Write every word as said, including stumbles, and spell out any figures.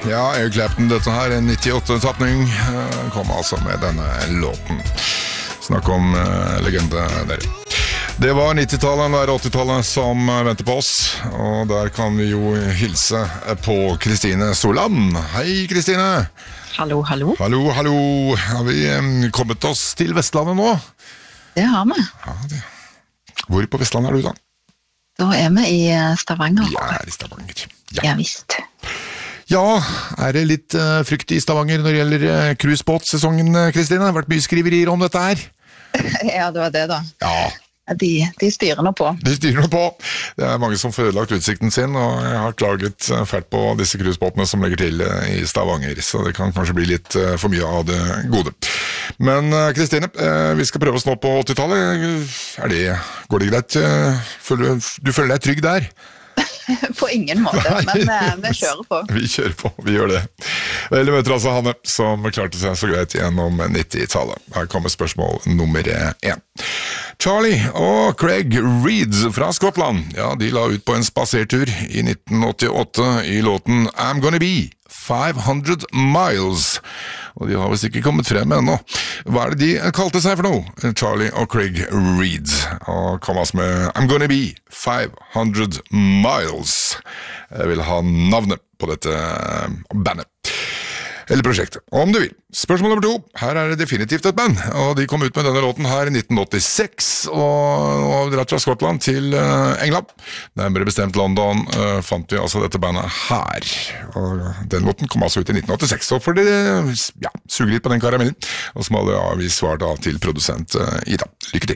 Ja, Eric Clapton, dette her, en nittiåtte-tapning, kom altså med denne låten. Snakk om uh, legende der. Det var nittitallet, det er åttitallet som venter på oss, og der kan vi jo hilse på Kristine Solan. Hei, Kristine! Hallo, hallo. Hallo, hallo. Har vi um, kommet oss til Vestlandet nå? Det har vi. Ja, det. Hvor på Vestlandet er du da? Da er vi i Stavanger. Vi er i Stavanger. Ja, ja visst. Ja, er det litt uh, frykt i Stavanger når det gjelder uh, cruisebåtsesongen, Kristine? Det har vært mye skriverier om dette her. Ja, det var det da. Ja. De, de styrer nå på. De styrer nå på. Det er mange som får ødelagt utsikten sin, og jeg har klaget fælt på disse cruisebåtene som legger til uh, i Stavanger, så det kan kanskje bli litt uh, for mye av det gode. Men Kristine, uh, vi skal prøve oss nå på åttitallet. Er det, går det greit? Uh, føler, du føler deg trygg der? På ingen måte, men uh, vi kjører på. Vi kjører på, vi gjør det. Vel, vi møter altså Hanne, som klarte seg så greit gjennom nittitallet. Her kommer spørsmål nummer én. Charlie og Craig Reed fra Skottland, ja, de la ut på en spasertur i nitten åttiåtte i låten I'm Gonna Be five hundred miles, og de har vist ikke kommet frem ennå. Hva er det de kalte seg for noe? Charlie og Craig Reed, og kom altså med I'm Gonna Be five hundred miles. Jeg vil ha navnet på dette bandet. Eller prosjektet, om du vil. Spørsmål nummer to. Her er det definitivt et band, og de kom ut med denne låten her i nitten åttiseks, og, og dratt fra Skottland til uh, England. Nærmere bestemt London uh, fant vi altså dette bandet her. Og den låten kom altså ut i nitten åttiseks, så får dere ja, suge litt på den karamellen, og så må alle ja, vi svare da til produsent uh, Ida. Lykke til!